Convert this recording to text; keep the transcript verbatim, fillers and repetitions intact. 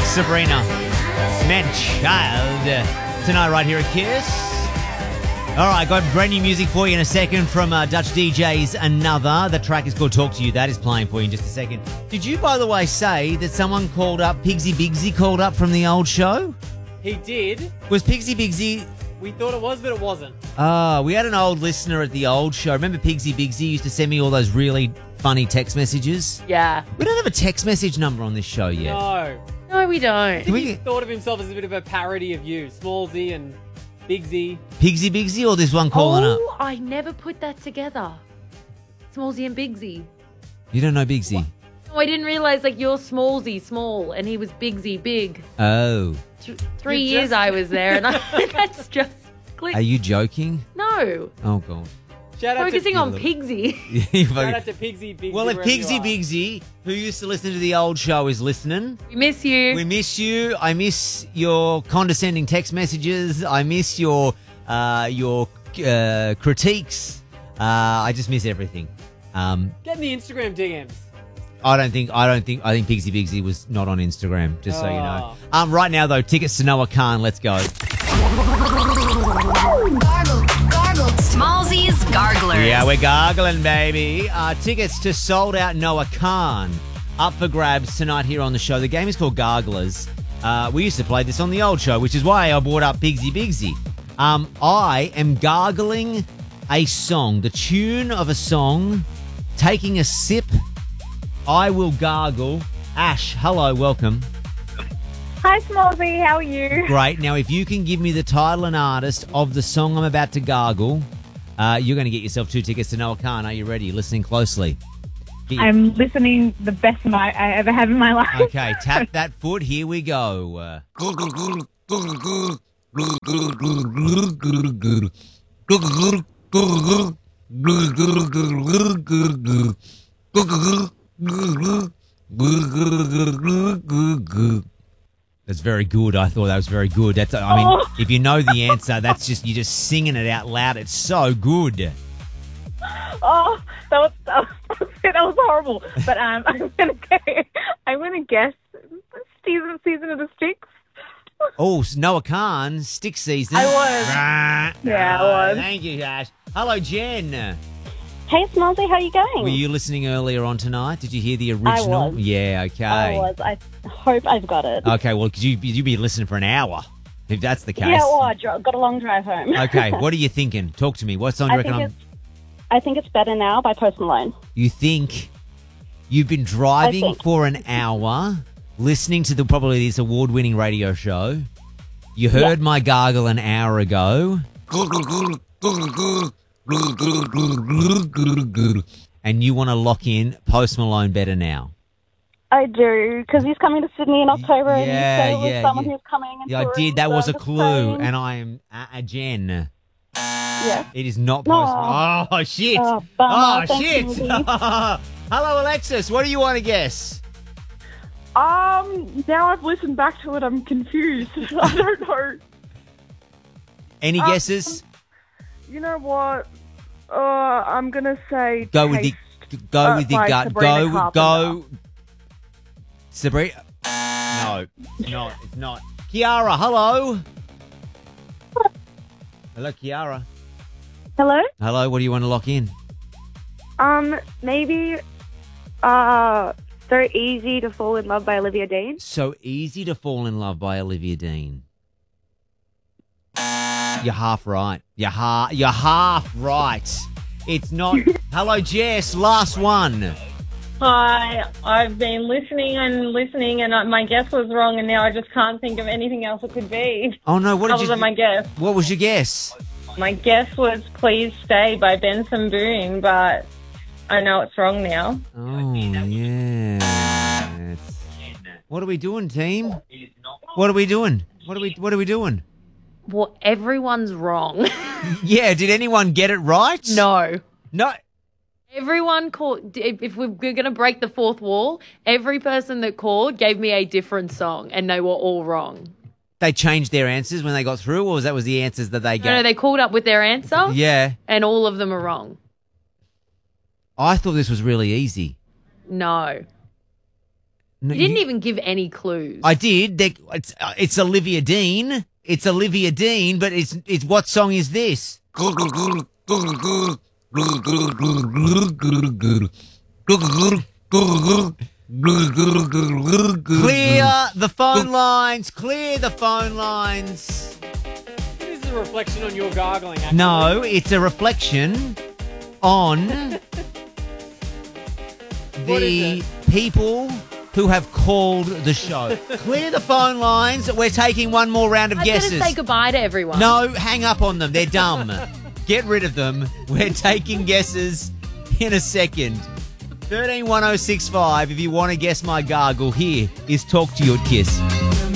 Sabrina, Man-Child, tonight right here at Kiss. All right, got brand new music for you in a second from uh, Dutch D Js. Another. The track is called Talk to You. That is playing for you in just a second. Did you, by the way, say that someone called up, Pigsy Bigsy called up from the old show? He did. Was Pigsy Bigsy... We thought it was, but it wasn't. Ah, we had an old listener at the old show. Remember Pigsy Bigsy used to send me all those really funny text messages? Yeah. We don't have a text message number on this show yet. No. No, we don't. Can we He get thought of himself as a bit of a parody of you. Smallsy and Bigsy. Pigsy Bigsy or this one calling up? Oh, I never put that together. Smallsy and Bigsy. You don't know Bigsy? No, I didn't realise, like, you're Smallsy, small, and he was Bigsy, big. Oh. Th- three You years just- I was there, and I, that's just clicked. Are you joking? No. Oh, God. Shout out Focusing to, on Pigsy. shout out to Pigsy, Bigsy. Well, if wherever you Pigsy are. Bigsy, who used to listen to the old show, is listening, We miss you. we miss you. I miss your condescending text messages. I miss your uh, your uh, critiques. Uh, I just miss everything. Um, Get in the Instagram D Ms. I don't think I don't think I think Pigsy Bigsy was not on Instagram. Just so you know. Oh. Um, right now though, tickets to Noah Khan. Let's go. Gargle, gargle. Smallzy's Garglers. Yeah, we're gargling, baby. Uh, tickets to sold out Noah Khan up for grabs tonight here on the show. The game is called Garglers. Uh, we used to play this on the old show, which is why I brought up Pigsy Bigsy. Um, I am gargling a song, the tune of a song, taking a sip. I will gargle. Ash, hello, welcome. Hi, Smallsy. How are you? Great. Now, if you can give me the title and artist of the song I'm about to gargle, uh, you're going to get yourself two tickets to Noah Khan. Are you ready? Listening closely. Get- I'm listening the best night I ever have in my life. Okay, tap that foot. Here we go. Uh, That's very good. I thought that was very good. That's. I mean, Oh. if you know the answer, that's just you're just singing it out loud. It's so good. Oh, that was that was, that was horrible. But um, I'm gonna go, I'm gonna guess season season of the Sticks. Oh, Noah Khan, stick season. I was. Rah, Yeah, I rah. was. Thank you, Ash. Hello, Jen. Hey, Smallsy, how you going? Were you listening earlier on tonight? Did you hear the original? was. Yeah, okay. I was. I hope I've got it. Okay, well, could you you be listening for an hour if that's the case? Yeah, well, I dro- got a long drive home. Okay, what are you thinking? Talk to me. What song do you I reckon think I'm... it's I think it's Better Now by Post Malone. You think you've been driving think. for an hour, listening to the probably this award-winning radio show. You heard my gargle an hour ago. And you want to lock in Post Malone Better Now. I do, because he's coming to Sydney in October, and you Yeah, said it was yeah, someone yeah. who's coming. And Yeah, I touring, did. That so was a I'm just clue. saying. And I am a, a Jen. Yeah. It is not No. Post Malone. Oh, shit. Oh, Oh, bummer. Thanks, shit. Lindsay. Hello, Alexis. What do you want to guess? Um, now I've listened back to it, I'm confused. I don't know. Any Um, guesses? You know what? Uh, I'm gonna say Go with the Taste, go uh, with your by gut. Sabrina Go Carpenter. go. Sabrina. No, it's not. It's not. Kiara, hello. Hello, Kiara. Hello? Hello. What do you want to lock in? Um, maybe, uh, So Easy to Fall in Love by Olivia Dean. So Easy to Fall in Love by Olivia Dean. You're half right. You're half. You're half right. It's not. Hello, Jess. Last one. Hi, I've been listening and listening, and uh, my guess was wrong, and now I just can't think of anything else it could be. Oh no! What did other you? than my guess. What was your guess? My guess was "Please Stay" by Benson Boone, but I know it's wrong now. Oh yeah. It's- What are we doing, team? What are we doing? What are we? What are we doing? Well, everyone's wrong. Yeah. Did anyone get it right? No. No. Everyone called. If if we're going to break the fourth wall, every person that called gave me a different song, and they were all wrong. They changed their answers when they got through, or was that was the answers that they No, no, gave? they called up with their answer, Yeah. and all of them are wrong. I thought this was really easy. No. No, You didn't even give any clues. I did. They, it's, uh, it's Olivia Dean. It's Olivia Dean, but it's it's what song is this? Clear the phone lines. Clear the phone lines. This is a reflection on your gargling, actually. No, it's a reflection on What the is people who have called the show. Clear the phone lines. We're taking one more round of I guesses. better say goodbye to everyone. No, hang up on them. They're dumb. Get rid of them. We're taking guesses in a second. thirteen one oh six five if you want to guess my gargle. Here is Talk to Your Kiss.